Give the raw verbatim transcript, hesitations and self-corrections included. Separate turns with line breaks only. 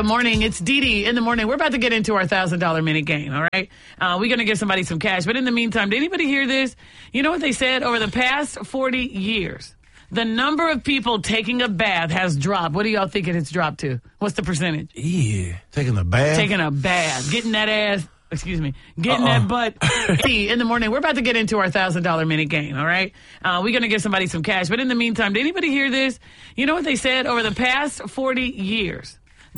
Good morning. It's Dee Dee in the morning. We're about to get into our one thousand dollars minute game, all right? Uh, we're going to give somebody some cash. But in the meantime, did anybody hear this? You know what they said? Over the past forty years, the number of people taking a bath has dropped. What do y'all think it's dropped to? What's the percentage?
Yeah. Taking a bath?
Taking a bath. Getting that ass. Excuse me, getting
Uh-uh.
that butt. See, in the morning, we're about to get into our one thousand dollars minute game, all right? Uh, we're going to give somebody some cash. But in the meantime, did anybody hear this? You know what they said? Over the past forty years,